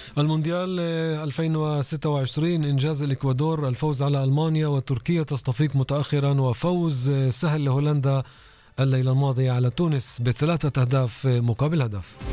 المونديال 2026 إنجاز الإكوادور الفوز على ألمانيا، وتركيا تصطفيق متأخرا، وفوز سهل لهولندا الليلة الماضية على تونس ب3 أهداف مقابل هدف.